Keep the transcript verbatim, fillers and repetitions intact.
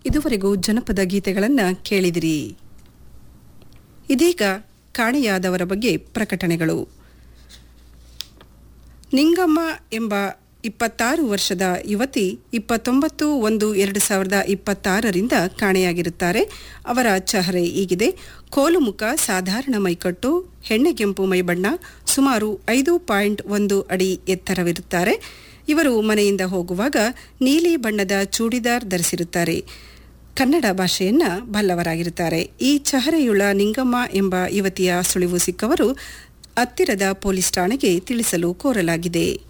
ಇದುವರೆಗೂ ಜನಪದ ಗೀತೆಗಳನ್ನು ಕೇಳಿದಿರಿ. ಇದೀಗ ಕಾಣೆಯಾದವರ ಬಗ್ಗೆ ಪ್ರಕಟಣೆಗಳು. ನಿಂಗಮ್ಮ ಎಂಬ ಇಪ್ಪತ್ತಾರು ವರ್ಷದ ಯುವತಿ ಇಪ್ಪತ್ತೊಂಬತ್ತು ಒಂದು ಎರಡು ಸಾವಿರದ ಇಪ್ಪತ್ತಾರರಿಂದ ಕಾಣೆಯಾಗಿರುತ್ತಾರೆ. ಅವರ ಚಹರೆ ಹೀಗಿದೆ: ಕೋಲು ಮುಖ, ಸಾಧಾರಣ ಮೈಕಟ್ಟು, ಹೆಣ್ಣೆಗೆಂಪು ಮೈಬಣ್ಣ, ಸುಮಾರು ಐದು ಪಾಯಿಂಟ್ ಒಂದು ಅಡಿ ಎತ್ತರವಿರುತ್ತಾರೆ. ಇವರು ಮನೆಯಿಂದ ಹೋಗುವಾಗ ನೀಲಿ ಬಣ್ಣದ ಚೂಡಿದಾರ್ ಧರಿಸಿರುತ್ತಾರೆ. ಕನ್ನಡ ಭಾಷೆಯನ್ನ ಬಲ್ಲವರಾಗಿರುತ್ತಾರೆ. ಈ ಚಹರೆಯುಳ್ಳ ನಿಂಗಮ್ಮ ಎಂಬ ಯುವತಿಯ ಸುಳಿವು ಸಿಕ್ಕವರು ಹತ್ತಿರದ ಪೊಲೀಸ್ ಠಾಣೆಗೆ ತಿಳಿಸಲು ಕೋರಲಾಗಿದೆ.